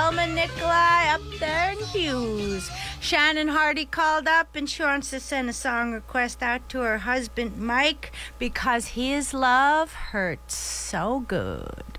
Selma Nikolai up there in Hughes. Shannon Hardy called up and she wants to send a song request out to her husband Mike because his love hurts so good.